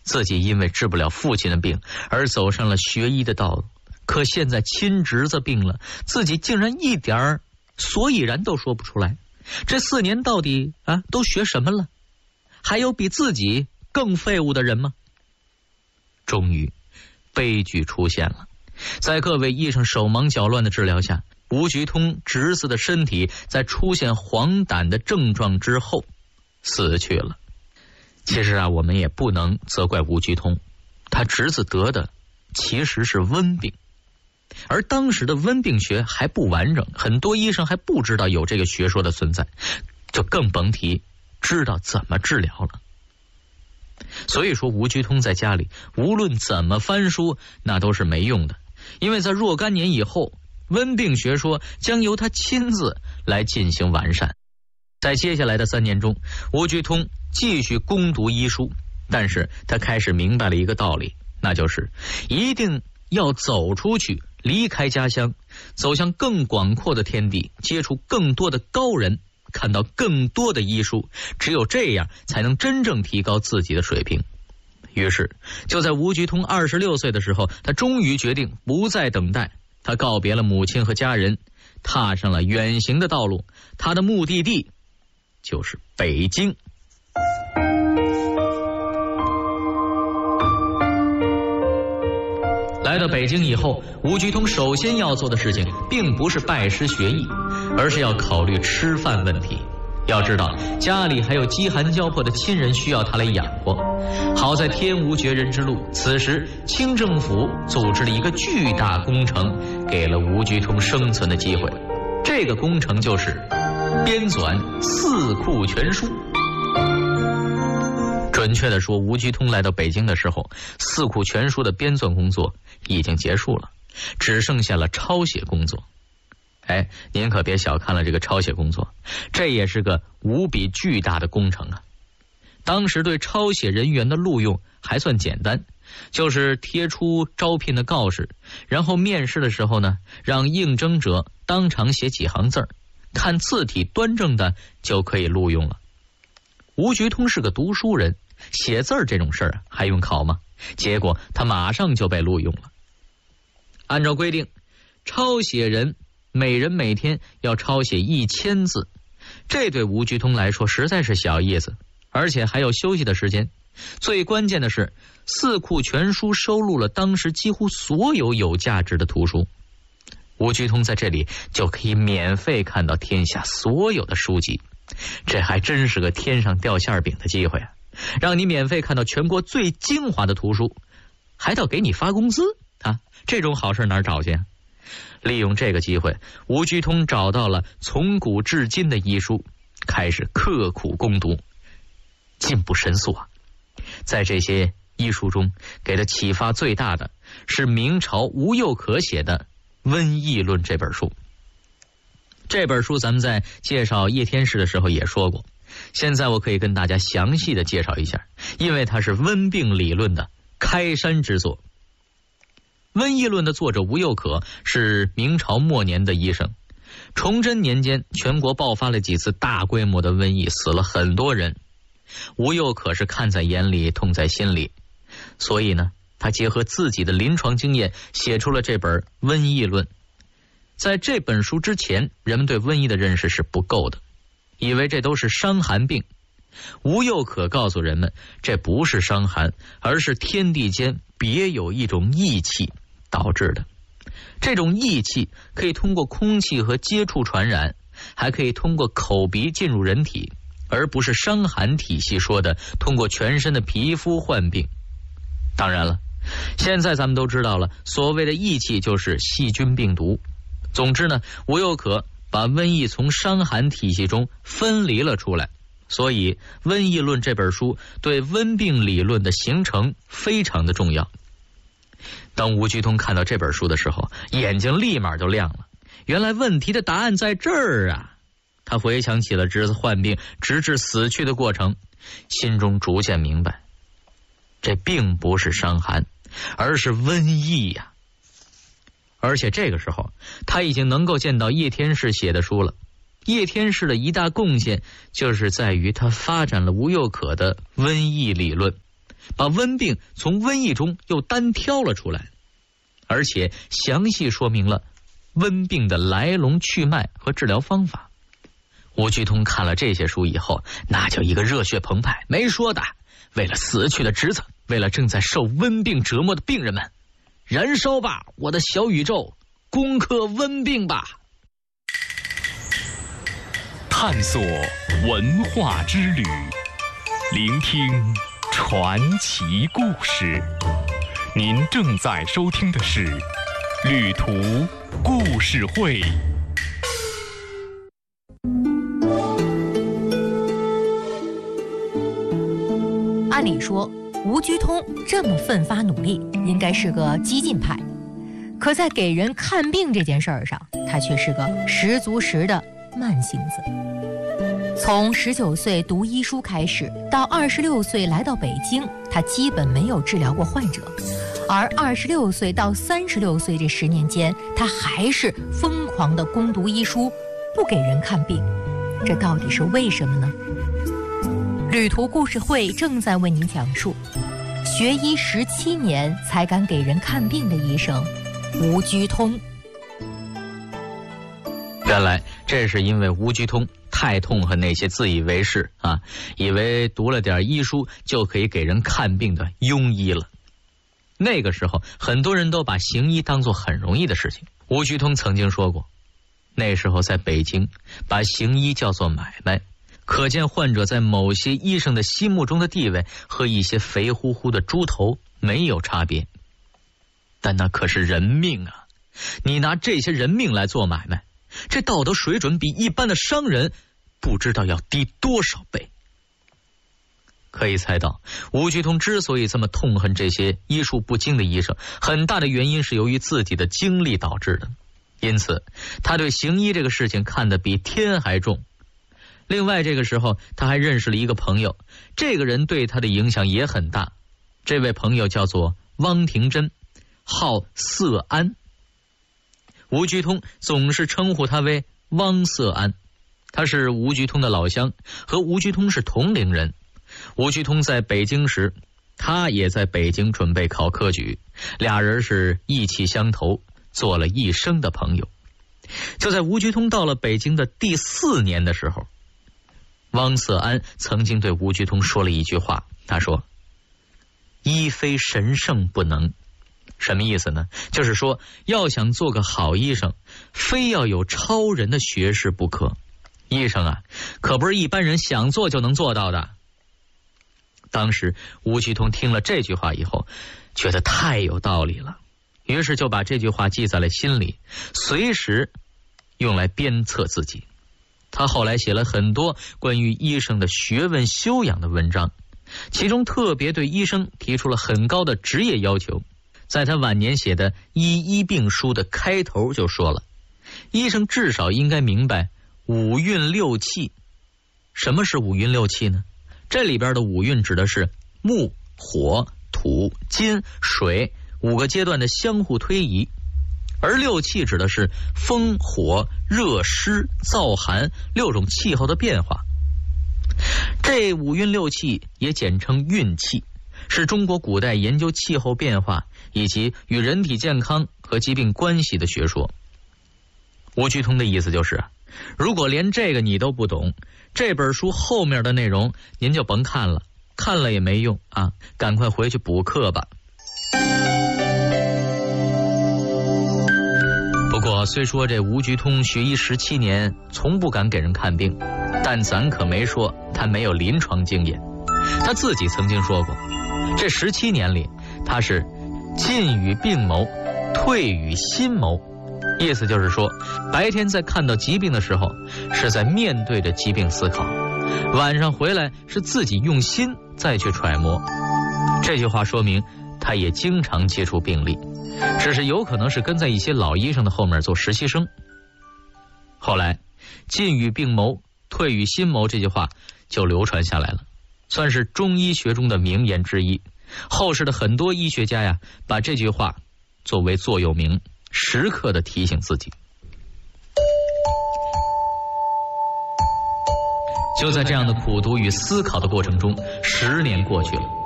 自己因为治不了父亲的病而走上了学医的道路，可现在亲侄子病了，自己竟然一点所以然都说不出来。这4年到底都学什么了？还有比自己更废物的人吗？终于悲剧出现了，在各位医生手忙脚乱的治疗下，吴菊通侄子的身体在出现黄疸的症状之后死去了。其实我们也不能责怪吴菊通，他侄子得的其实是温病，而当时的温病学还不完整，很多医生还不知道有这个学说的存在，就更甭提知道怎么治疗了。所以说吴菊通在家里无论怎么翻书那都是没用的，因为在若干年以后，温病学说将由他亲自来进行完善。在接下来的3年中，吴菊通继续攻读医书，但是他开始明白了一个道理，那就是一定要走出去，离开家乡，走向更广阔的天地，接触更多的高人，看到更多的医书，只有这样才能真正提高自己的水平。于是就在吴菊通26岁的时候，他终于决定不再等待，他告别了母亲和家人，踏上了远行的道路。他的目的地就是北京。来到北京以后，吴菊通首先要做的事情并不是拜师学艺，而是要考虑吃饭问题。要知道家里还有饥寒交迫的亲人需要他来养活。好在天无绝人之路，此时清政府组织了一个巨大工程，给了吴菊通生存的机会。这个工程就是编纂《四库全书》。准确的说，吴菊通来到北京的时候，《四库全书》的编纂工作已经结束了，只剩下了抄写工作。您可别小看了这个抄写工作，这也是个无比巨大的工程啊。当时对抄写人员的录用还算简单，就是贴出招聘的告示，然后面试的时候呢，让应征者当场写几行字，看字体端正的就可以录用了。吴菊通是个读书人，写字这种事儿还用考吗？结果他马上就被录用了。按照规定，抄写人每人每天要抄写1000字，这对吴菊通来说实在是小意思，而且还有休息的时间。最关键的是，《四库全书》收录了当时几乎所有有价值的图书，吴菊通在这里就可以免费看到天下所有的书籍，这还真是个天上掉馅饼的机会啊！让你免费看到全国最精华的图书，还得给你发工资啊！这种好事哪儿找去啊？利用这个机会，吴菊通找到了从古至今的医书，开始刻苦攻读，进步神速啊！在这些医书中，给他启发最大的是明朝吴又可写的《瘟疫论》这本书。这本书咱们在介绍叶天士的时候也说过，现在我可以跟大家详细的介绍一下，因为它是温病理论的开山之作。瘟疫论的作者吴又可是明朝末年的医生，崇祯年间全国爆发了几次大规模的瘟疫，死了很多人。吴又可是看在眼里，痛在心里，所以呢，他结合自己的临床经验，写出了这本《瘟疫论》。在这本书之前，人们对瘟疫的认识是不够的，以为这都是伤寒病。吴又可告诉人们，这不是伤寒，而是天地间别有一种疫气导致的。这种疫气可以通过空气和接触传染，还可以通过口鼻进入人体，而不是伤寒体系说的通过全身的皮肤患病。当然了，现在咱们都知道了，所谓的疫气就是细菌病毒。总之呢，吴又可把瘟疫从伤寒体系中分离了出来，所以《瘟疫论》这本书对温病理论的形成非常的重要。当吴菊通看到这本书的时候，眼睛立马就亮了，原来问题的答案在这儿啊！他回想起了侄子患病直至死去的过程，心中逐渐明白，这并不是伤寒，而是瘟疫呀。而且这个时候他已经能够见到叶天士写的书了。叶天士的一大贡献就是在于他发展了吴又可的瘟疫理论。 把瘟病从瘟疫中又单挑了出来，而且详细说明了瘟病的来龙去脉和治疗方法。吴鞠通看了这些书以后，那叫一个热血澎湃，没说的，为了死去的侄子，为了正在受瘟病折磨的病人们，燃烧吧，我的小宇宙，攻克瘟病吧！ 探索文化之旅，聆听传奇故事。您正在收听的是旅途故事会。 按理说，吴鞠通这么奋发努力，应该是个激进派，可在给人看病这件事儿上，他却是个十足十的慢性子。从19岁读医书开始，到26岁来到北京，他基本没有治疗过患者，而26岁到36岁这10年间，他还是疯狂地攻读医书，不给人看病。这到底是为什么呢？旅途故事会正在为您讲述学医17年才敢给人看病的医生吴鞠通。 原来这是因为吴鞠通太痛恨那些自以为是以为读了点医书就可以给人看病的庸医了。那个时候很多人都把行医当作很容易的事情。吴鞠通曾经说过，那时候在北京把行医叫做买卖，可见患者在某些医生的心目中的地位和一些肥乎乎的猪头没有差别。但那可是人命啊，你拿这些人命来做买卖，这道德水准比一般的商人不知道要低多少倍。可以猜到，吴鞠通之所以这么痛恨这些医术不精的医生，很大的原因是由于自己的经历导致的。因此他对行医这个事情看得比天还重。另外这个时候他还认识了一个朋友，这个人对他的影响也很大。这位朋友叫做汪廷珍，号色安。吴鞠通总是称呼他为汪色安，他是吴鞠通的老乡，和吴鞠通是同龄人。吴鞠通在北京时，他也在北京准备考科举，俩人是意气相投，做了一生的朋友。就在吴鞠通到了北京的第4年的时候，汪色安曾经对吴鞠通说了一句话，他说：医非神圣不能。什么意思呢？就是说要想做个好医生，非要有超人的学识不可。医生可不是一般人想做就能做到的。当时吴鞠通听了这句话以后，觉得太有道理了，于是就把这句话记在了心里，随时用来鞭策自己。他后来写了很多关于医生的学问修养的文章，其中特别对医生提出了很高的职业要求。在他晚年写的《医病书》的开头就说了，医生至少应该明白5运6气。什么是5运6气呢？这里边的5运指的是木、火、土、金、水5个阶段的相互推移，而6气指的是风、火、热、湿、燥、寒6种气候的变化。这5运6气也简称运气，是中国古代研究气候变化以及与人体健康和疾病关系的学说。吴鞠通的意思就是，如果连这个你都不懂，这本书后面的内容您就甭看了，看了也没用赶快回去补课吧。不过虽说这吴鞠通学医17年从不敢给人看病，但咱可没说他没有临床经验。他自己曾经说过，这17年里他是进与病谋，退与心谋。意思就是说，白天在看到疾病的时候是在面对着疾病思考，晚上回来是自己用心再去揣摩。这句话说明他也经常接触病例，只是有可能是跟在一些老医生的后面做实习生。后来进与病谋，退与心谋这句话就流传下来了，算是中医学中的名言之一。后世的很多医学家把这句话作为座右铭，时刻的提醒自己。就在这样的苦读与思考的过程中，10年过去了。